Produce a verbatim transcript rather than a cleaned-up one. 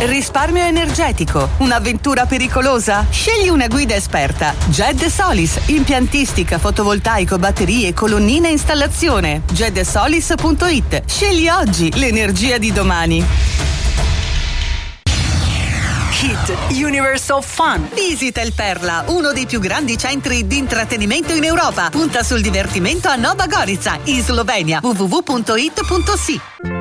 Risparmio energetico? Un'avventura pericolosa? Scegli una guida esperta. Ged Solis, impiantistica, fotovoltaico, batterie, colonnine e installazione. ged solis punto it. Scegli oggi l'energia di domani. Hit Universe of Fun. Visita il Perla, uno dei più grandi centri di intrattenimento in Europa. Punta sul divertimento a Nova Gorica, in Slovenia. w w w punto it punto s i.